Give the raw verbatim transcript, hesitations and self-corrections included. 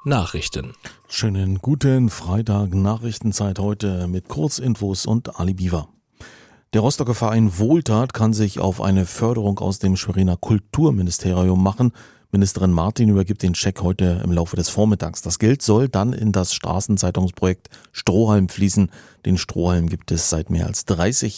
Nachrichten. Schönen guten Freitag, Nachrichtenzeit heute mit Kurzinfos und Ali Biwa. Der Rostocker Verein Wohltat kann sich auf eine Förderung aus dem Schweriner Kulturministerium machen. Ministerin Martin übergibt den Scheck heute im Laufe des Vormittags. Das Geld soll dann in das Straßenzeitungsprojekt Strohhalm fließen. Den Strohhalm gibt es seit mehr als dreißig